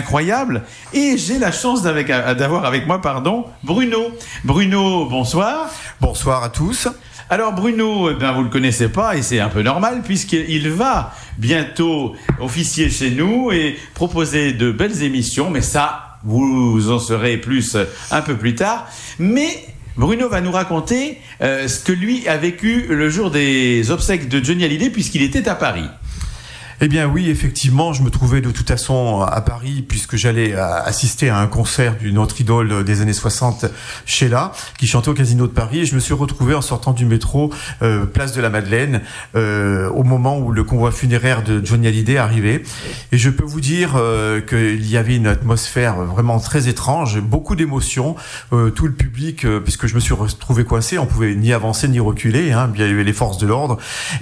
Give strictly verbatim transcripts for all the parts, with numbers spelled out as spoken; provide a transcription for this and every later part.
incroyable. Et j'ai la chance d'avec, d'avoir avec moi, pardon, Bruno. Bruno, bonsoir. Bonsoir à tous. Alors Bruno, eh ben, vous le connaissez pas et c'est un peu normal puisqu'il va bientôt officier chez nous et proposer de belles émissions, mais ça, vous en saurez plus un peu plus tard. Mais Bruno va nous raconter euh, ce que lui a vécu le jour des obsèques de Johnny Hallyday puisqu'il était à Paris. Eh bien oui, effectivement, je me trouvais de toute façon à Paris puisque j'allais assister à un concert d'une autre idole des années soixante, Sheila, qui chantait au Casino de Paris, et je me suis retrouvé en sortant du métro, euh, place de la Madeleine, euh, au moment où le convoi funéraire de Johnny Hallyday arrivait. Et je peux vous dire euh, qu'il y avait une atmosphère vraiment très étrange, beaucoup d'émotions, euh, tout le public, euh, puisque je me suis retrouvé coincé, on pouvait ni avancer ni reculer, hein, il y avait les forces de l'ordre,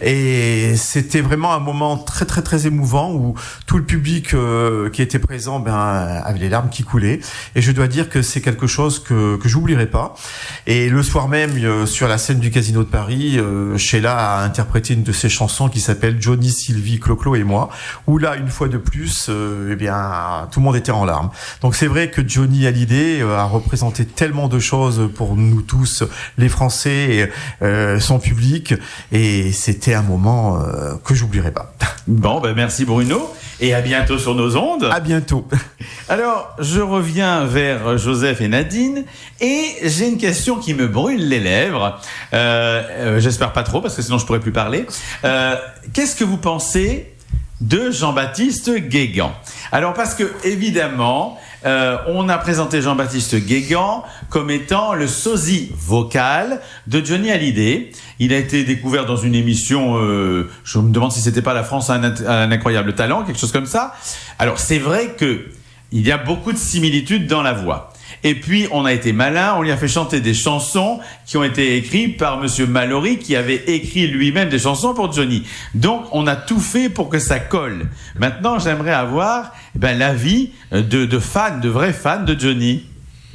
et c'était vraiment un moment très très très émouvant où tout le public euh, qui était présent ben avait les larmes qui coulaient, et je dois dire que c'est quelque chose que que j'oublierai pas. Et le soir même euh, sur la scène du Casino de Paris, euh, Sheila a interprété une de ses chansons qui s'appelle Johnny, Sylvie, Clo-Clo et moi, où là une fois de plus euh, eh bien tout le monde était en larmes. Donc c'est vrai que Johnny Hallyday euh, a représenté tellement de choses pour nous tous les Français et euh, son public, et c'était un moment euh, que j'oublierai pas. Bon, ben merci Bruno, et à bientôt sur nos ondes. À bientôt. Alors, je reviens vers Joseph et Nadine, et j'ai une question qui me brûle les lèvres. Euh, euh, j'espère pas trop, parce que sinon je pourrais plus parler. Euh, qu'est-ce que vous pensez de Jean-Baptiste Guégan? Alors, parce que, évidemment, euh, on a présenté Jean-Baptiste Guégan comme étant le sosie vocal de Johnny Hallyday. Il a été découvert dans une émission, euh, je me demande si c'était pas La France a un, un incroyable talent, quelque chose comme ça. Alors, c'est vrai que il y a beaucoup de similitudes dans la voix. Et puis, on a été malin, on lui a fait chanter des chansons qui ont été écrites par Monsieur Mallory, qui avait écrit lui-même des chansons pour Johnny. Donc, on a tout fait pour que ça colle. Maintenant, j'aimerais avoir eh ben, l'avis de, de fans, de vrais fans de Johnny.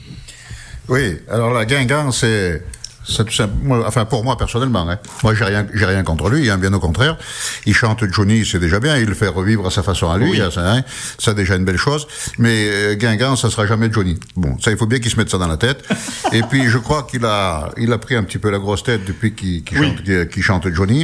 Oui, alors là, Guingamp, c'est... C'est tout simple. Moi, enfin, pour moi, personnellement, hein. Moi, j'ai rien, j'ai rien contre lui, hein, bien au contraire. Il chante Johnny, c'est déjà bien, il le fait revivre à sa façon à lui, oui. hein, ça, hein, c'est déjà une belle chose. Mais, euh, Guingamp, ça sera jamais Johnny. Bon, ça, il faut bien qu'il se mette ça dans la tête. Et puis, je crois qu'il a, il a pris un petit peu la grosse tête depuis qu'il, qu'il, oui. chante, qu'il, qu'il chante Johnny.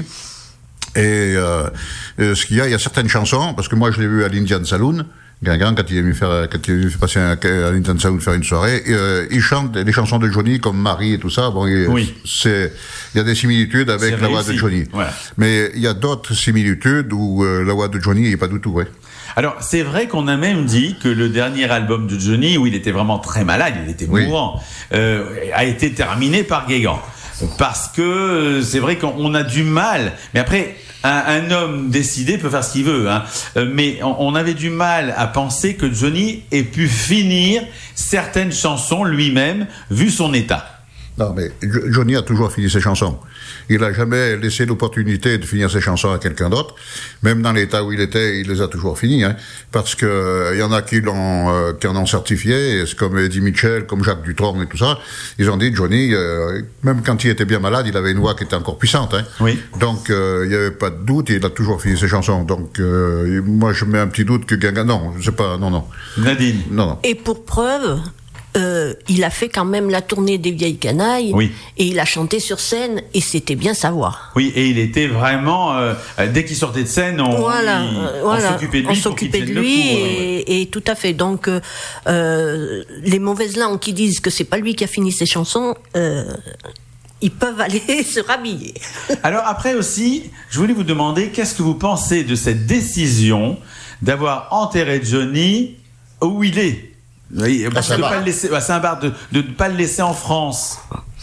Et, euh, euh, ce qu'il y a, il y a certaines chansons, parce que moi, je l'ai vu à l'Indian Saloon, Guingamp, quand il est venu faire, quand il est venu passer un, à l'Indian Saloon faire une soirée, euh, il chante les chansons de Johnny comme Marie et tout ça. Bon, il, oui. c'est, il y a des similitudes avec c'est la voix de Johnny. Voilà. Mais il y a d'autres similitudes où euh, la voix de Johnny n'est pas du tout, ouais. Alors, c'est vrai qu'on a même dit que le dernier album de Johnny, où il était vraiment très malade, il était oui. mourant, euh, a été terminé par Guingamp. Parce que c'est vrai qu'on a du mal, mais après un, un homme décidé peut faire ce qu'il veut, hein. Mais on, on avait du mal à penser que Johnny ait pu finir certaines chansons lui-même vu son état. Non, mais Johnny a toujours fini ses chansons. Il n'a jamais laissé l'opportunité de finir ses chansons à quelqu'un d'autre. Même dans l'état où il était, il les a toujours finis, hein. Parce que il euh, y en a qui l'ont, euh, qui en ont certifié, c'est comme Eddie Mitchell, comme Jacques Dutronc et tout ça. Ils ont dit Johnny, euh, même quand il était bien malade, il avait une voix qui était encore puissante, hein. Oui. Donc euh, il n'y avait pas de doute, et il a toujours fini ses chansons. Donc euh, moi je mets un petit doute que Guingamp, non, je sais pas, non, non. Nadine. Non, non. Et pour preuve. Euh, il a fait quand même la tournée des Vieilles Canailles, oui. et il a chanté sur scène, et c'était bien sa voix. Oui, et il était vraiment, euh, dès qu'il sortait de scène, on, voilà, il, euh, voilà. on s'occupait de lui, on s'occupait de lui coup, et, ouais. et tout à fait. Donc, euh, euh, les mauvaises langues qui disent que c'est pas lui qui a fini ses chansons, euh, ils peuvent aller se rhabiller. Alors après aussi, je voulais vous demander, qu'est-ce que vous pensez de cette décision d'avoir enterré Johnny où il est? Oui, parce de pas le laisser à Saint-Barth, de ne pas le laisser en France.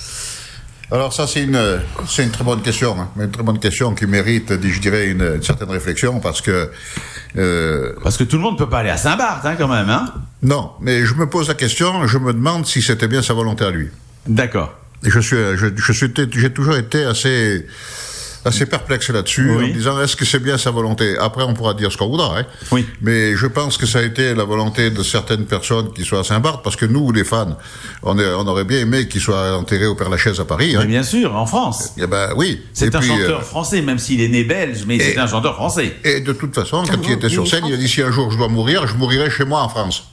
Alors ça c'est une c'est une très bonne question, hein, une très bonne question qui mérite, je dirais, une, une certaine réflexion, parce que euh, parce que tout le monde peut pas aller à Saint-Barth, hein, quand même, hein. Non, mais je me pose la question, je me demande si c'était bien sa volonté à lui. D'accord. Et je suis je, je suis j'ai toujours été assez assez perplexe là-dessus, oui. en me disant est-ce que c'est bien sa volonté? Après, on pourra dire ce qu'on voudra, hein. Oui. Mais je pense que ça a été la volonté de certaines personnes qui soient à Saint-Barth, parce que nous, les fans, on, est, on aurait bien aimé qu'il soit enterré au Père-Lachaise à Paris, hein. Mais bien sûr, en France. Eh ben oui. C'est et un puis, chanteur euh, français, même s'il est né belge, mais et, c'est un chanteur français. Et de toute façon, quand il était sur scène, il a dit si un jour je dois mourir, je mourirai chez moi en France.